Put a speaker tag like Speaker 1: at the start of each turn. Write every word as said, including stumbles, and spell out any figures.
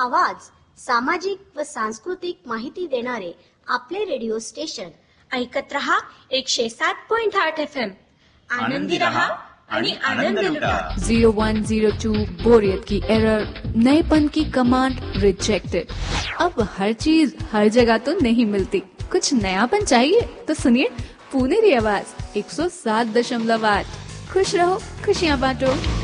Speaker 1: आवाज, सामाजिक व सांस्कृतिक माहिती देणारे आपले रेडिओ स्टेशन.
Speaker 2: ऐकत रहा एकशे सात पॉइंट आठ एफ एम. आनंदी रहा आणि आनंद लुटा.
Speaker 3: जीरो वन जीरो टू बोरियत की एरर, नएपन की कमांड रिजेक्टेड. अब हर चीज हर जगह तो नहीं मिलती, कुछ नयापन चाहिए तो सुनिए पुनेरी आवाज एक सौ सात दशमलव आठ. खुश रहो, खुशियाँ बांटो.